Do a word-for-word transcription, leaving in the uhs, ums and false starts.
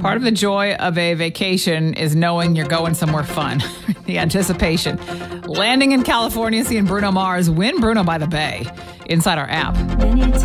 Part of the joy of a vacation is knowing you're going somewhere fun. The anticipation. Landing in California, seeing Bruno Mars win Bruno by the Bay inside our app.